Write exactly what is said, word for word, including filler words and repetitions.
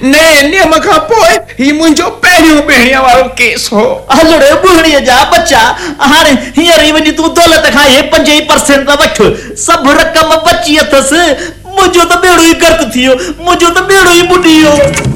ने नियम खां पोइ ही मुंहिंजो पहिरियों ॿेड़ीअ वारो केस हो। हलड़े ॿुहड़ीअ जा बच्चा हाणे हींअर ई वञी तूं दौलत खां हे पंज ई परसेंट वठ सभु रक़म बची अथसि। मुंहिंजो त ॿेड़ो ई गर्क थियो, मुंहिंजो त ॿेड़ो ई ॿुॾी वियो।